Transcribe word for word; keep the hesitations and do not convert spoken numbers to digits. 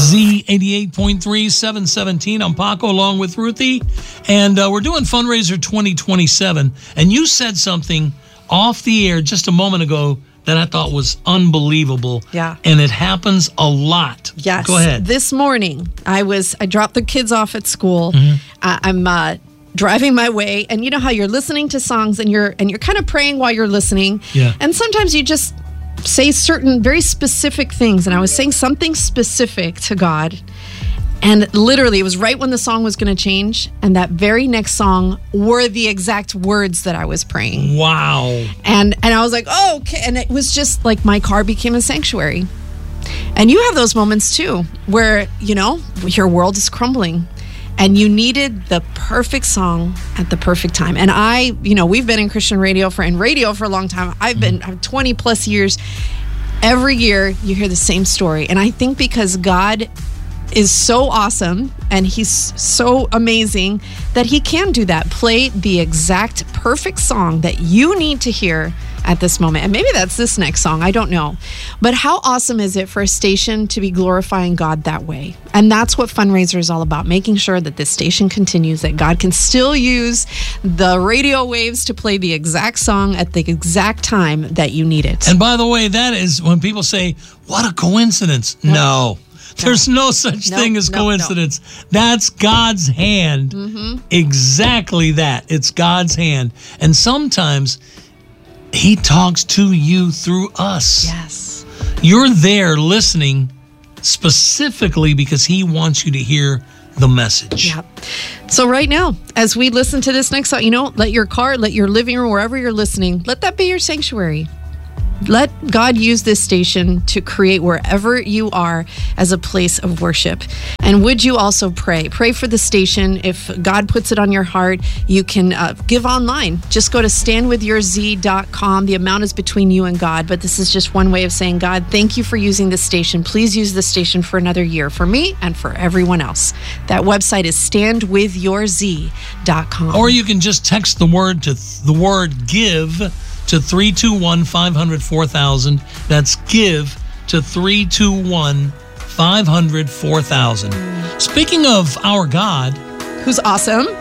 Z eighty-eight point three, seven seventeen. I'm Paco along with Ruthie, and uh, we're doing Fundraiser twenty twenty-seven. And you said something off the air just a moment ago that I thought was unbelievable. Yeah. And it happens a lot. Yes. Go ahead. This morning, I was I dropped the kids off at school. Mm-hmm. Uh, I'm uh, driving my way, and you know how you're listening to songs and you're and you're kind of praying while you're listening. Yeah. And sometimes you just say certain very specific things, and I was saying something specific to God. And literally, it was right when the song was going to change, and that very next song were the exact words that I was praying. Wow. And and I was like, oh, okay. And it was just like my car became a sanctuary. And you have those moments too, where, you know, your world is crumbling, and you needed the perfect song at the perfect time. And I, you know, we've been in Christian radio for, and radio for a long time. I've been I'm twenty plus years. Every year you hear the same story. And I think because God is so awesome and he's so amazing that he can do that. Play the exact perfect song that you need to hear at this moment. And maybe that's this next song, I don't know. But how awesome is it for a station to be glorifying God that way? And that's what Fundraiser is all about, making sure that this station continues, that God can still use the radio waves to play the exact song at the exact time that you need it. And by the way, that is when people say, what a coincidence. No. no. There's no such no, thing as no, coincidence. No. That's God's hand. Mm-hmm. Exactly that. It's God's hand. And sometimes he talks to you through us. Yes. You're there listening specifically because he wants you to hear the message. Yeah. So right now, as we listen to this next song, you know, let your car, let your living room, wherever you're listening, let that be your sanctuary. Let God use this station to create wherever you are as a place of worship. And would you also pray? Pray for the station. If God puts it on your heart, you can uh, give online. Just go to stand with your z dot com. The amount is between you and God, but this is just one way of saying, God, thank you for using this station. Please use this station for another year for me and for everyone else. That website is stand with your z dot com. Or you can just text the word to th- the word give to three two one, five hundred, four thousand. That's give to three two one, five hundred, four thousand. Speaking of our God, who's awesome,